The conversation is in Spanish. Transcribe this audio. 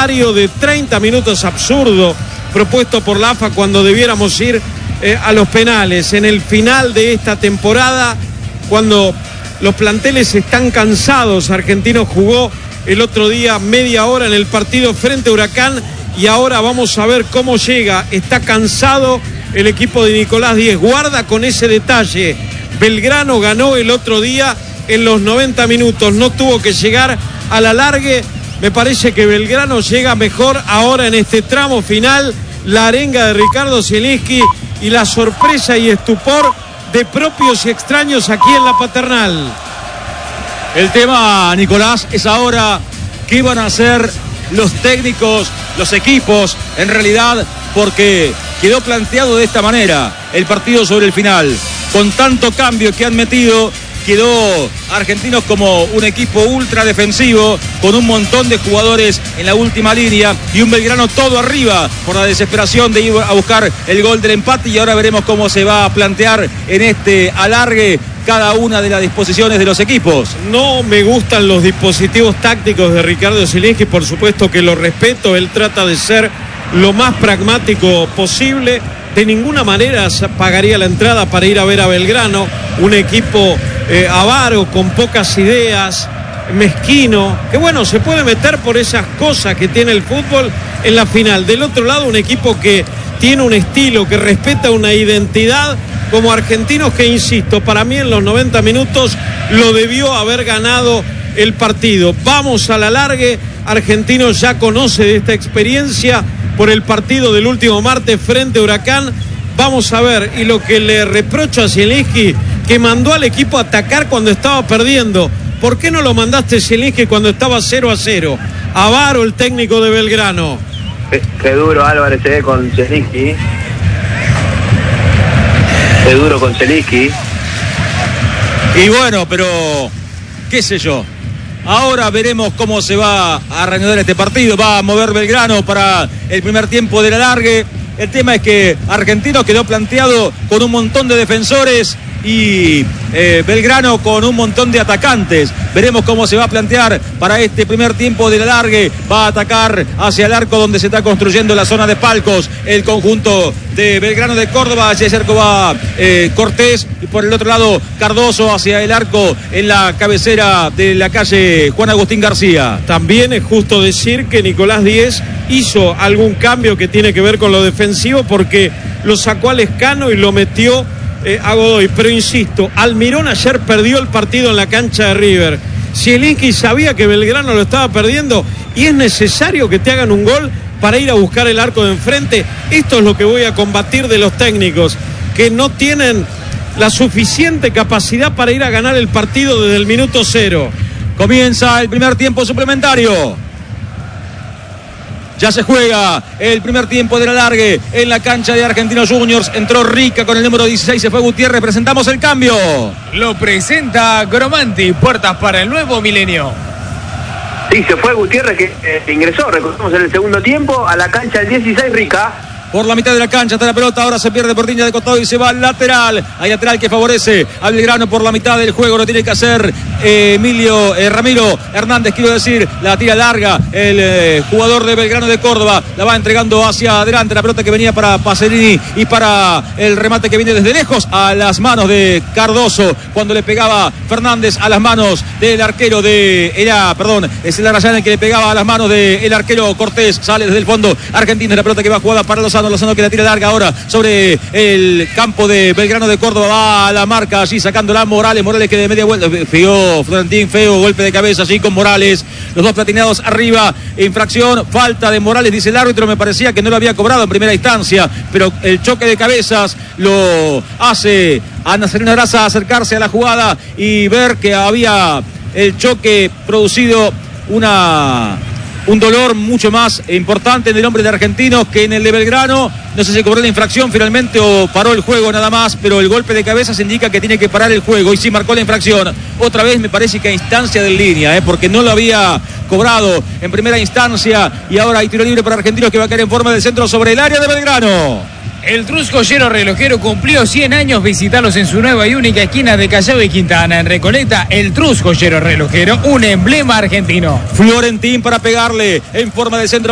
calendario de 30 minutos absurdo propuesto por la AFA cuando debiéramos ir a los penales. En el final de esta temporada, cuando los planteles están cansados, Argentinos jugó el otro día media hora en el partido frente a Huracán y ahora vamos a ver cómo llega. Está cansado el equipo de Nicolás Díez. Guarda con ese detalle. Belgrano ganó el otro día en los 90 minutos. No tuvo que llegar a la alargue. Me parece que Belgrano llega mejor ahora en este tramo final. La arenga de Ricardo Zielinski y la sorpresa y estupor de propios y extraños aquí en la Paternal. El tema, Nicolás, es ahora qué van a hacer los técnicos, los equipos, en realidad, porque quedó planteado de esta manera el partido sobre el final. Con tanto cambio que han metido, quedó Argentinos como un equipo ultra defensivo, con un montón de jugadores en la última línea y un Belgrano todo arriba por la desesperación de ir a buscar el gol del empate. Y ahora veremos cómo se va a plantear en este alargue cada una de las disposiciones de los equipos. No me gustan los dispositivos tácticos de Ricardo Zielinski, por supuesto que lo respeto. Él trata de ser lo más pragmático posible. De ninguna manera pagaría la entrada para ir a ver a Belgrano, un equipo avaro, con pocas ideas, mezquino, que bueno, se puede meter por esas cosas que tiene el fútbol en la final. Del otro lado, un equipo que tiene un estilo, que respeta una identidad, como Argentinos, que insisto, para mí en los 90 minutos lo debió haber ganado el partido. Vamos a la largue. Argentinos ya conoce de esta experiencia por el partido del último martes frente a Huracán. Vamos a ver, y lo que le reprocho a Zielinski, que mandó al equipo a atacar cuando estaba perdiendo. ¿Por qué no lo mandaste, Zielinski, cuando estaba 0-0? Avaro, el técnico de Belgrano. Qué duro Álvarez con Zielinski. Qué duro con Zielinski. Y bueno, pero qué sé yo. Ahora veremos cómo se va a reanudar este partido. Va a mover Belgrano para el primer tiempo del alargue. El tema es que Argentinos quedó planteado con un montón de defensores y Belgrano con un montón de atacantes. Veremos cómo se va a plantear para este primer tiempo del alargue. Va a atacar hacia el arco donde se está construyendo la zona de palcos el conjunto de Belgrano de Córdoba. Hacia ese arco va Cortés y por el otro lado Cardoso hacia el arco en la cabecera de la calle Juan Agustín García. También es justo decir que Nicolás Díez hizo algún cambio que tiene que ver con lo defensivo, porque lo sacó a Lescano y lo metió a Godoy. Pero insisto, Almirón ayer perdió el partido en la cancha de River. Zielinski sabía que Belgrano lo estaba perdiendo y es necesario que te hagan un gol para ir a buscar el arco de enfrente. Esto es lo que voy a combatir de los técnicos, que no tienen la suficiente capacidad para ir a ganar el partido desde el minuto 0. Comienza el primer tiempo suplementario. Ya se juega el primer tiempo del alargue en la cancha de Argentinos Juniors. Entró Rica con el número 16, se fue Gutiérrez. Presentamos el cambio. Lo presenta Gromanti, puertas para el nuevo milenio. Sí, se fue Gutiérrez, que ingresó, recordemos, en el segundo tiempo a la cancha del 16, Rica. Por la mitad de la cancha está la pelota, ahora se pierde por línea de costado y se va al lateral. Hay lateral que favorece a Belgrano por la mitad del juego. Lo tiene que hacer Ramiro Hernández, quiero decir. La tira larga el jugador de Belgrano de Córdoba. La va entregando hacia adelante. La pelota que venía para Pacerini y para el remate que viene desde lejos a las manos de Cardoso. Cuando le pegaba Fernández a las manos del arquero es el Arayán el que le pegaba a las manos del arquero Cortés. Sale desde el fondo Argentino. La pelota que va jugada para Lozano que la tira larga ahora sobre el campo de Belgrano de Córdoba. Va a la marca allí sacándola Morales que de media vuelta. Feo golpe de cabeza allí con Morales. Los dos platinados arriba. Infracción, falta de Morales, dice el árbitro. Me parecía que no lo había cobrado en primera instancia, pero el choque de cabezas lo hace a Nazareno Araza acercarse a la jugada y ver que había el choque producido un dolor mucho más importante en el hombre de Argentinos que en el de Belgrano. No sé si cobró la infracción finalmente o paró el juego nada más, pero el golpe de cabeza se indica que tiene que parar el juego y sí marcó la infracción. Otra vez me parece que a instancia de línea, porque no lo había cobrado en primera instancia y ahora hay tiro libre para Argentinos que va a caer en forma del centro sobre el área de Belgrano. El Trus Joyero Relojero cumplió 100 años. Visitalos en su nueva y única esquina de Callao y Quintana. En Recoleta, el Trus Joyero Relojero, un emblema argentino. Florentín para pegarle en forma de centro.